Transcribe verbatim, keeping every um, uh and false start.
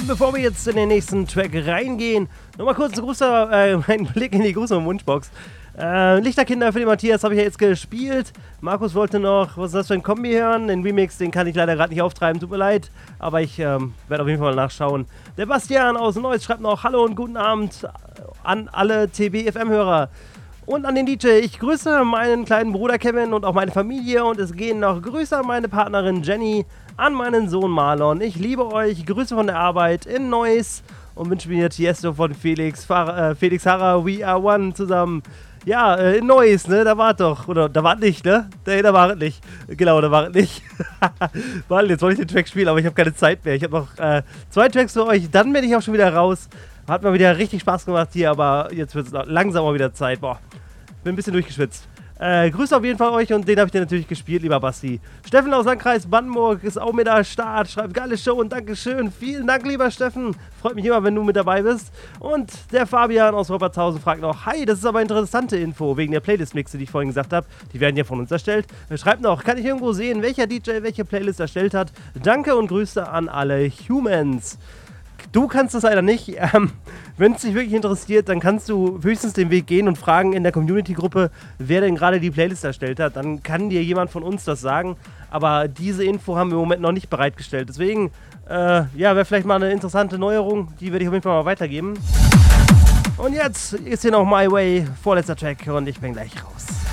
Bevor wir jetzt in den nächsten Track reingehen, nochmal kurz ein großer, äh, ein Blick in die große Wunschbox. Äh, Lichterkinder für den Matthias habe ich ja jetzt gespielt. Markus wollte noch, was ist das für ein Kombi hören? Den Remix, den kann ich leider gerade nicht auftreiben, tut mir leid. Aber ich ähm, werde auf jeden Fall mal nachschauen. Der Bastian aus Neuss schreibt noch Hallo und guten Abend an alle T B F M-Hörer. Und an den D J, ich grüße meinen kleinen Bruder Kevin und auch meine Familie. Und es gehen noch Grüße an meine Partnerin Jenny, an meinen Sohn Marlon. Ich liebe euch, Grüße von der Arbeit in Neuss. Und wünsche mir Tiesto von Felix, Fahr äh, Felix Harrer, We Are One zusammen. Ja, äh, in Neuss, ne, da war doch, oder da war nicht, ne? Nee, da war es nicht. Genau, da war es nicht. Warte, jetzt wollte ich den Track spielen, aber ich habe keine Zeit mehr. Ich habe noch äh, zwei Tracks für euch, dann bin ich auch schon wieder raus. Hat mal wieder richtig Spaß gemacht hier, aber jetzt wird es langsam mal wieder Zeit. Boah, bin ein bisschen durchgeschwitzt. Äh, Grüße auf jeden Fall euch und den habe ich dir natürlich gespielt, lieber Basti. Steffen aus Landkreis Brandenburg ist auch mit am Start, schreibt geile Show und Dankeschön. Vielen Dank, lieber Steffen. Freut mich immer, wenn du mit dabei bist. Und der Fabian aus Robbertshausen fragt noch, hi, das ist aber interessante Info wegen der Playlist-Mixe, die ich vorhin gesagt habe. Die werden ja von uns erstellt. Er schreibt noch, kann ich irgendwo sehen, welcher D J welche Playlist erstellt hat? Danke und Grüße an alle Humans. Du kannst das leider nicht. Ähm, Wenn es dich wirklich interessiert, dann kannst du höchstens den Weg gehen und fragen in der Community-Gruppe, wer denn gerade die Playlist erstellt hat. Dann kann dir jemand von uns das sagen. Aber diese Info haben wir im Moment noch nicht bereitgestellt. Deswegen, äh, ja, wäre vielleicht mal eine interessante Neuerung. Die werde ich auf jeden Fall mal weitergeben. Und jetzt ist hier noch My Way, vorletzter Track und ich bin gleich raus.